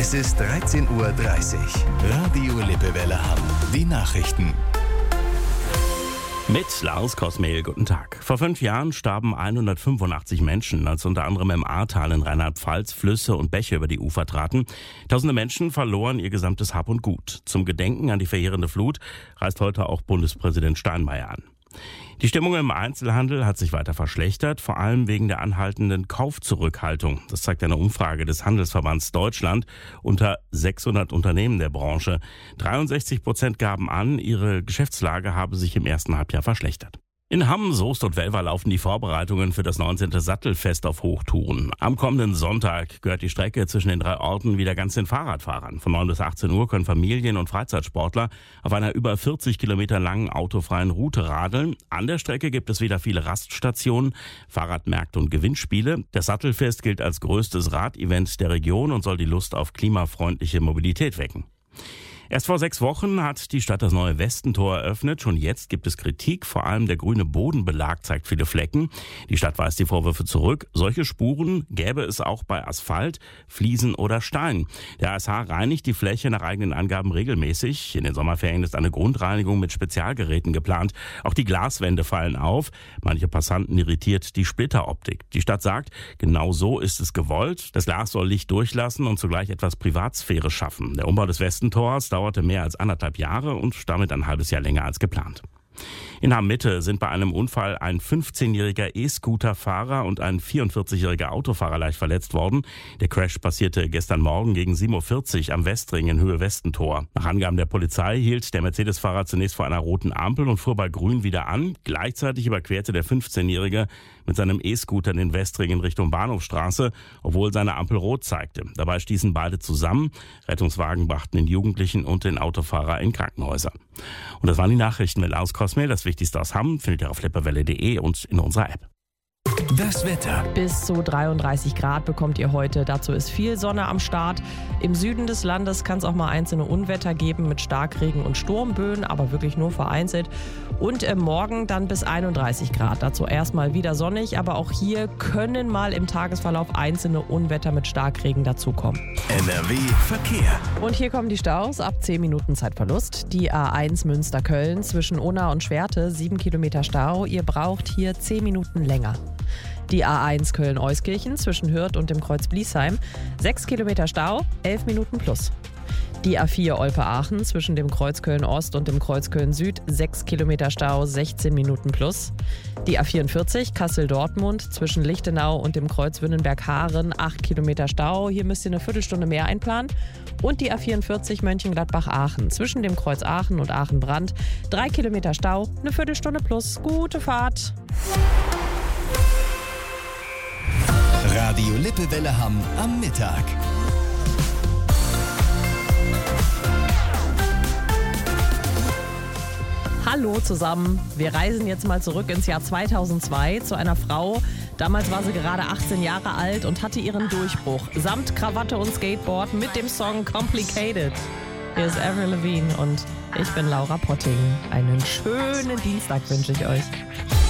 Es ist 13:30 Uhr. Radio Lippewelle Hamm. Die Nachrichten. Mit Lars Kosmehl, guten Tag. Vor 5 Jahren starben 185 Menschen, als unter anderem im Ahrtal in Rheinland-Pfalz Flüsse und Bäche über die Ufer traten. Tausende Menschen verloren ihr gesamtes Hab und Gut. Zum Gedenken an die verheerende Flut reist heute auch Bundespräsident Steinmeier an. Die Stimmung im Einzelhandel hat sich weiter verschlechtert, vor allem wegen der anhaltenden Kaufzurückhaltung. Das zeigt eine Umfrage des Handelsverbands Deutschland unter 600 Unternehmen der Branche. 63% gaben an, ihre Geschäftslage habe sich im ersten Halbjahr verschlechtert. In Hamm, Soest und Welver laufen die Vorbereitungen für das 19. Sattelfest auf Hochtouren. Am kommenden Sonntag gehört die Strecke zwischen den 3 Orten wieder ganz den Fahrradfahrern. Von 9 bis 18 Uhr können Familien- und Freizeitsportler auf einer über 40 Kilometer langen autofreien Route radeln. An der Strecke gibt es wieder viele Raststationen, Fahrradmärkte und Gewinnspiele. Das Sattelfest gilt als größtes Radevent der Region und soll die Lust auf klimafreundliche Mobilität wecken. Erst vor 6 Wochen hat die Stadt das neue Westentor eröffnet. Schon jetzt gibt es Kritik. Vor allem der grüne Bodenbelag zeigt viele Flecken. Die Stadt weist die Vorwürfe zurück. Solche Spuren gäbe es auch bei Asphalt, Fliesen oder Stein. Der ASH reinigt die Fläche nach eigenen Angaben regelmäßig. In den Sommerferien ist eine Grundreinigung mit Spezialgeräten geplant. Auch die Glaswände fallen auf. Manche Passanten irritiert die Splitteroptik. Die Stadt sagt, genau so ist es gewollt. Das Glas soll Licht durchlassen und zugleich etwas Privatsphäre schaffen. Der Umbau des Westentors dauerte mehr als 1,5 Jahre und damit ein halbes Jahr länger als geplant. In Hamm-Mitte sind bei einem Unfall ein 15-jähriger E-Scooter-Fahrer und ein 44-jähriger Autofahrer leicht verletzt worden. Der Crash passierte gestern Morgen gegen 7:40 Uhr am Westring in Höhe Westentor. Nach Angaben der Polizei hielt der Mercedes-Fahrer zunächst vor einer roten Ampel und fuhr bei Grün wieder an. Gleichzeitig überquerte der 15-jährige mit seinem E-Scooter den Westring in Richtung Bahnhofstraße, obwohl seine Ampel rot zeigte. Dabei stießen beide zusammen. Rettungswagen brachten den Jugendlichen und den Autofahrer in Krankenhäuser. Und das waren die Nachrichten mit Lars Kosmehl. Das Wichtigste aus Hamm findet ihr auf lippewelle.de und in unserer App. Das Wetter. Bis zu 33 Grad bekommt ihr heute. Dazu ist viel Sonne am Start. Im Süden des Landes kann es auch mal einzelne Unwetter geben mit Starkregen und Sturmböen, aber wirklich nur vereinzelt. Und morgen dann bis 31 Grad. Dazu erstmal wieder sonnig, aber auch hier können mal im Tagesverlauf einzelne Unwetter mit Starkregen dazukommen. NRW Verkehr. Und hier kommen die Staus ab 10 Minuten Zeitverlust. Die A1 Münster-Köln zwischen Unna und Schwerte, 7 Kilometer Stau. Ihr braucht hier 10 Minuten länger. Die A1 Köln-Euskirchen zwischen Hürth und dem Kreuz Bliesheim, 6 Kilometer Stau, 11 Minuten plus. Die A4 Olpe-Aachen zwischen dem Kreuz Köln-Ost und dem Kreuz Köln-Süd, 6 Kilometer Stau, 16 Minuten plus. Die A44 Kassel-Dortmund zwischen Lichtenau und dem Kreuz Wünnenberg-Haaren, 8 Kilometer Stau. Hier müsst ihr eine Viertelstunde mehr einplanen. Und die A44 Mönchengladbach-Aachen zwischen dem Kreuz Aachen und Aachen-Brand, 3 Kilometer Stau, eine Viertelstunde plus. Gute Fahrt! Radio Lippewelle Hamm am Mittag. Hallo zusammen, wir reisen jetzt mal zurück ins Jahr 2002 zu einer Frau. Damals war sie gerade 18 Jahre alt und hatte ihren Durchbruch. Samt Krawatte und Skateboard mit dem Song Complicated. Hier ist Avril Lavigne und ich bin Laura Potting. Einen schönen Dienstag wünsche ich euch.